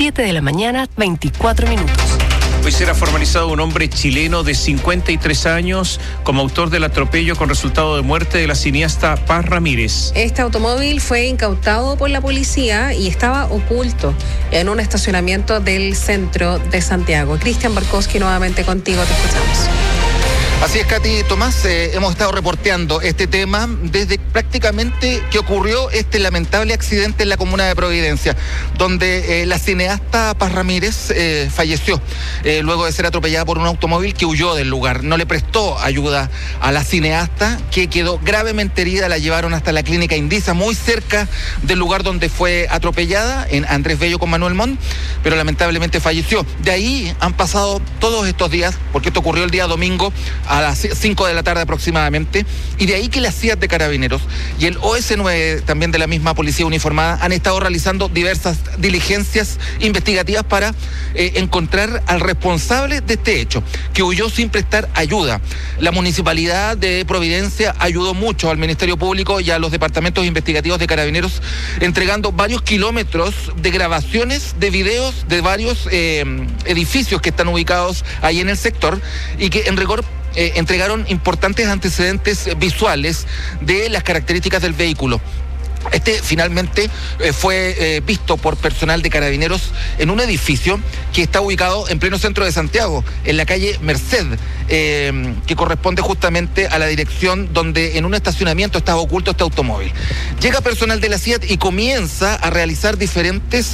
7 de la mañana, 24 minutos. Hoy será formalizado un hombre chileno de 53 años como autor del atropello con resultado de muerte de la cineasta Paz Ramírez. Este automóvil fue incautado por la policía y estaba oculto en un estacionamiento del centro de Santiago. Cristian Barkowski, nuevamente contigo, te escuchamos. Así es, Katy Tomás, hemos estado reporteando este tema desde prácticamente que ocurrió este lamentable accidente en la comuna de Providencia, donde la cineasta Paz Ramírez falleció luego de ser atropellada por un automóvil que huyó del lugar. No le prestó ayuda a la cineasta, que quedó gravemente herida. La llevaron hasta la clínica Indisa, muy cerca del lugar donde fue atropellada, en Andrés Bello con Manuel Montt, pero lamentablemente falleció. De ahí han pasado todos estos días, porque esto ocurrió el día domingo a las 5 de la tarde aproximadamente, y de ahí que las CIAT de Carabineros y el OS9 también de la misma Policía Uniformada han estado realizando diversas diligencias investigativas para encontrar al responsable de este hecho, que huyó sin prestar ayuda. La Municipalidad de Providencia ayudó mucho al Ministerio Público y a los departamentos investigativos de Carabineros, entregando varios kilómetros de grabaciones de videos de varios edificios que están ubicados ahí en el sector, y que en rigor entregaron importantes antecedentes visuales de las características del vehículo. Este finalmente fue visto por personal de Carabineros en un edificio que está ubicado en pleno centro de Santiago, en la calle Merced, que corresponde justamente a la dirección donde en un estacionamiento estaba oculto este automóvil. Llega personal de la CIAT y comienza a realizar diferentes,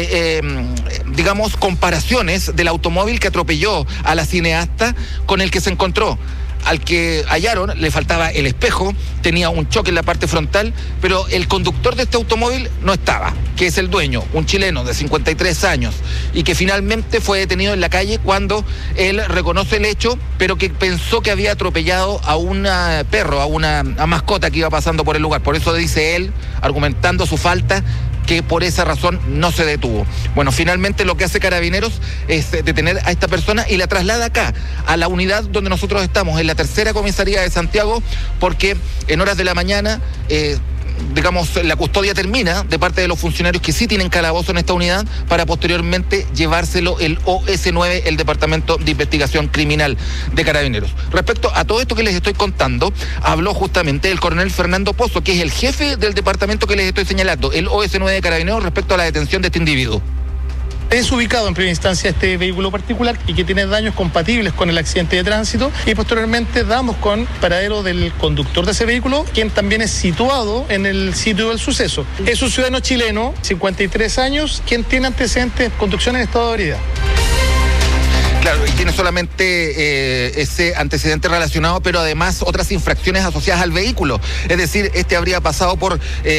comparaciones del automóvil que atropelló a la cineasta con el que se encontró. Al que hallaron le faltaba el espejo, tenía un choque en la parte frontal, pero el conductor de este automóvil no estaba, que es el dueño, un chileno de 53 años, y que finalmente fue detenido en la calle cuando él reconoce el hecho, pero que pensó que había atropellado a un perro, a una mascota que iba pasando por el lugar. Por eso dice él, argumentando su falta, que por esa razón no se detuvo. Bueno, finalmente lo que hace Carabineros es detener a esta persona y la traslada acá, a la unidad donde nosotros estamos, en la tercera comisaría de Santiago, porque en horas de la mañana la custodia termina de parte de los funcionarios que sí tienen calabozo en esta unidad, para posteriormente llevárselo el OS9, el Departamento de Investigación Criminal de Carabineros. Respecto a todo esto que les estoy contando, habló justamente el coronel Fernando Pozo, que es el jefe del departamento que les estoy señalando, el OS9 de Carabineros, respecto a la detención de este individuo. Es ubicado en primera instancia este vehículo particular y que tiene daños compatibles con el accidente de tránsito, y posteriormente damos con paradero del conductor de ese vehículo, quien también es situado en el sitio del suceso. Es un ciudadano chileno, 53 años, quien tiene antecedentes de conducción en estado de ebriedad. Claro, y tiene solamente ese antecedente relacionado, pero además otras infracciones asociadas al vehículo. Es decir, este habría pasado por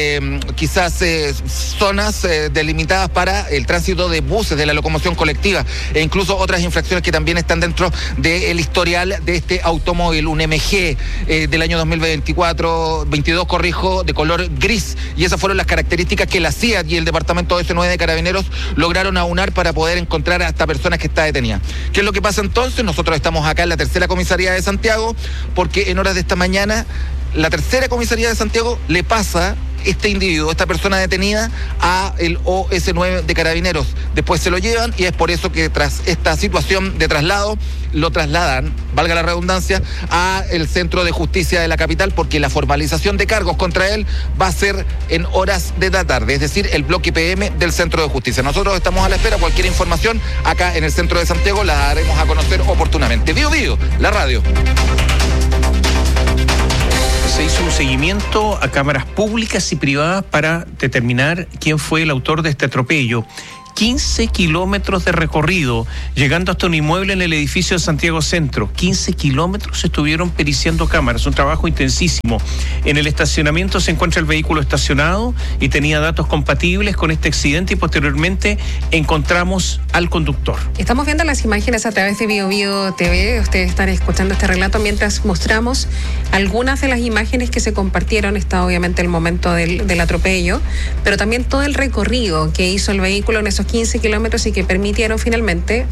zonas delimitadas para el tránsito de buses, de la locomoción colectiva, e incluso otras infracciones que también están dentro del historial de este automóvil, un MG del año 2022, de color gris. Y esas fueron las características que la CIAT y el Departamento OS9 de Carabineros lograron aunar para poder encontrar a esta persona que está detenida. ¿Qué es lo que pasa entonces? Nosotros estamos acá en la tercera comisaría de Santiago, porque en horas de esta mañana la tercera comisaría de Santiago le pasa este individuo, esta persona detenida, a el OS9 de Carabineros. Después se lo llevan, y es por eso que tras esta situación de traslado lo trasladan, valga la redundancia, a el Centro de Justicia de la capital, porque la formalización de cargos contra él va a ser en horas de la tarde, es decir, el bloque PM del Centro de Justicia. Nosotros estamos a la espera. Cualquier información acá en el centro de Santiago la daremos a conocer oportunamente. Bio, la radio. Se hizo un seguimiento a cámaras públicas y privadas para determinar quién fue el autor de este atropello. 15 kilómetros de recorrido, llegando hasta un inmueble en el edificio de Santiago Centro. 15 kilómetros estuvieron periciando cámaras, un trabajo intensísimo. En el estacionamiento se encuentra el vehículo estacionado y tenía datos compatibles con este accidente, y posteriormente encontramos al conductor. Estamos viendo las imágenes a través de Bio TV. Ustedes están escuchando este relato mientras mostramos algunas de las imágenes que se compartieron. Está obviamente el momento del atropello, pero también todo el recorrido que hizo el vehículo en esos 15 kilómetros, y que permitieron finalmente,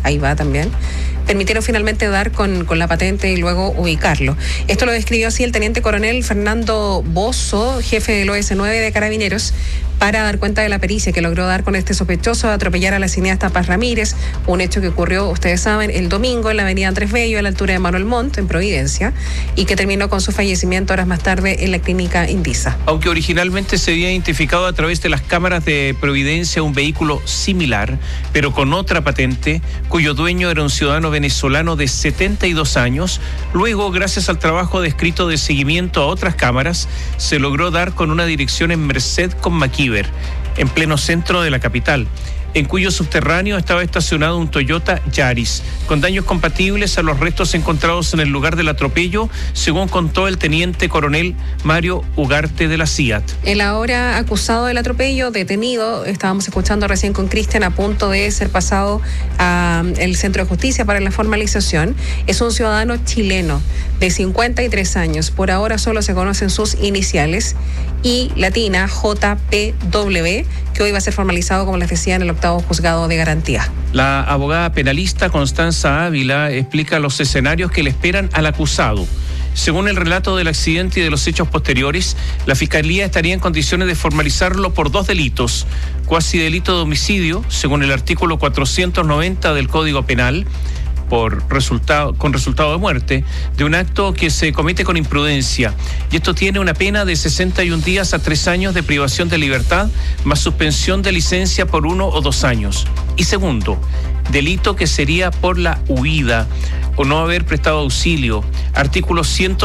dar con la patente y luego ubicarlo. Esto lo describió así el teniente coronel Fernando Bozo, jefe del OS9 de Carabineros, para dar cuenta de la pericia que logró dar con este sospechoso de atropellar a la cineasta Paz Ramírez, un hecho que ocurrió, ustedes saben, el domingo en la avenida Andrés Bello, a la altura de Manuel Montt, en Providencia, y que terminó con su fallecimiento horas más tarde en la clínica Indisa. Aunque originalmente se había identificado a través de las cámaras de Providencia un vehículo similar, pero con otra patente, cuyo dueño era un ciudadano venezolano de 72 años, luego, gracias al trabajo descrito de seguimiento a otras cámaras, se logró dar con una dirección en Merced con Maquíver, en pleno centro de la capital, en cuyo subterráneo estaba estacionado un Toyota Yaris, con daños compatibles a los restos encontrados en el lugar del atropello, según contó el teniente coronel Mario Ugarte de la CIAT. El ahora acusado del atropello, detenido, estábamos escuchando recién con Cristian, a punto de ser pasado al Centro de Justicia para la formalización, es un ciudadano chileno de 53 años. Por ahora solo se conocen sus iniciales y latina JPW, que hoy va a ser formalizado, como les decía, en el octavo juzgado de garantía. La abogada penalista Constanza Ávila explica los escenarios que le esperan al acusado. Según el relato del accidente y de los hechos posteriores, la Fiscalía estaría en condiciones de formalizarlo por 2 delitos: cuasi delito de homicidio, según el artículo 490 del Código Penal, con resultado de muerte, de un acto que se comete con imprudencia, y esto tiene una pena de 61 días a 3 años de privación de libertad, más suspensión de licencia por 1 o 2 años. Y segundo, delito que sería por la huida o no haber prestado auxilio, artículo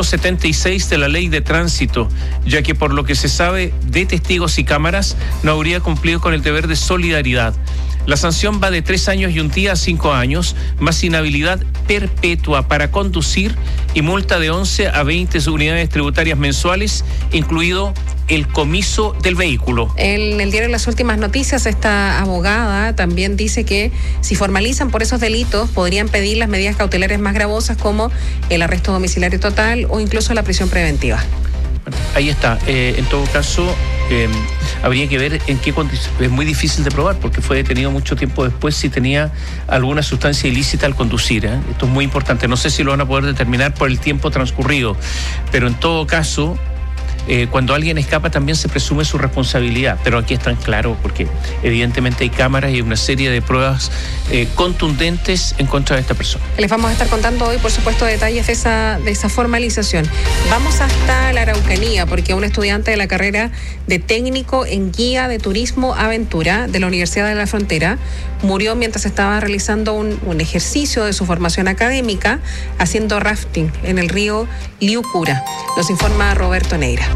176 de la Ley de Tránsito, ya que por lo que se sabe de testigos y cámaras, no habría cumplido con el deber de solidaridad. La sanción va de 3 años y 1 día a 5 años, más inhabilidad perpetua para conducir y multa de 11 a 20 unidades tributarias mensuales, incluido el comiso del vehículo. En el diario Las Últimas Noticias, esta abogada también dice que si formalizan por esos delitos, podrían pedir las medidas cautelares más gravosas, como el arresto domiciliario total o incluso la prisión preventiva. Ahí está. En todo caso, habría que ver en qué condiciones. Es muy difícil de probar porque fue detenido mucho tiempo después si tenía alguna sustancia ilícita al conducir. Esto es muy importante. No sé si lo van a poder determinar por el tiempo transcurrido, pero en todo caso, cuando alguien escapa también se presume su responsabilidad, pero aquí es tan claro porque evidentemente hay cámaras y una serie de pruebas contundentes en contra de esta persona. Les vamos a estar contando hoy, por supuesto, detalles de esa formalización. Vamos hasta la Araucanía, porque un estudiante de la carrera de técnico en guía de turismo aventura de la Universidad de la Frontera murió mientras estaba realizando un ejercicio de su formación académica haciendo rafting en el río Liucura. Nos informa Roberto Neira.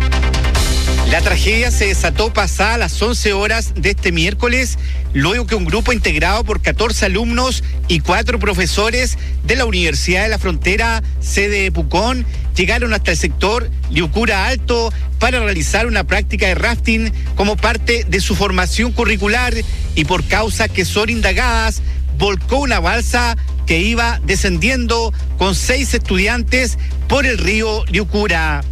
La tragedia se desató pasadas las 11 horas de este miércoles, luego que un grupo integrado por 14 alumnos y 4 profesores de la Universidad de la Frontera, sede de Pucón, llegaron hasta el sector Liucura Alto para realizar una práctica de rafting como parte de su formación curricular, y por causas que son indagadas, volcó una balsa que iba descendiendo con 6 estudiantes por el río Liucura.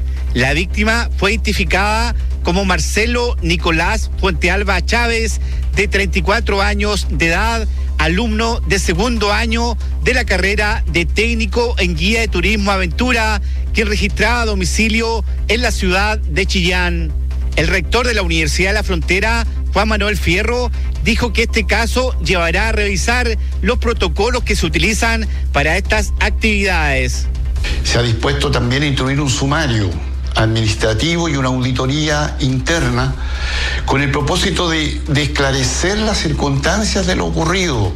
La víctima fue identificada como Marcelo Nicolás Fuentealba Chávez, de 34 años de edad, alumno de 2º año de la carrera de técnico en guía de turismo aventura, quien registraba domicilio en la ciudad de Chillán. El rector de la Universidad de la Frontera, Juan Manuel Fierro, dijo que este caso llevará a revisar los protocolos que se utilizan para estas actividades. Se ha dispuesto también a instruir un sumario administrativo y una auditoría interna con el propósito de esclarecer las circunstancias de lo ocurrido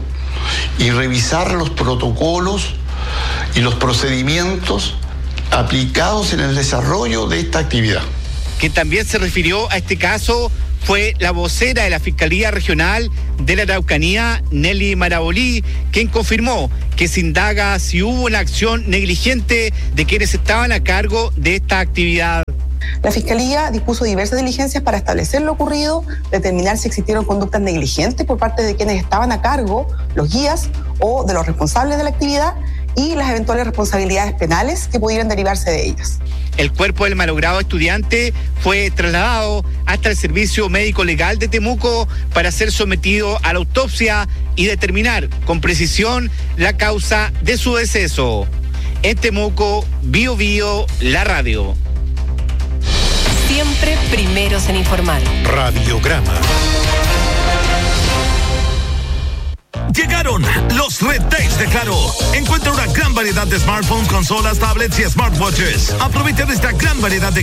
y revisar los protocolos y los procedimientos aplicados en el desarrollo de esta actividad. Quien también se refirió a este caso fue la vocera de la Fiscalía Regional de la Araucanía, Nelly Marabolí, quien confirmó que se indaga si hubo una acción negligente de quienes estaban a cargo de esta actividad. La Fiscalía dispuso diversas diligencias para establecer lo ocurrido, determinar si existieron conductas negligentes por parte de quienes estaban a cargo, los guías o de los responsables de la actividad, y las eventuales responsabilidades penales que pudieran derivarse de ellas. El cuerpo del malogrado estudiante fue trasladado hasta el Servicio Médico Legal de Temuco para ser sometido a la autopsia y determinar con precisión la causa de su deceso. En Temuco, Bio Bio, la radio. Siempre primeros en informar. Radiograma. Llegaron los Red Days de Claro. Encuentra una gran variedad de smartphones, consolas, tablets y smartwatches. Aprovecha de esta gran variedad de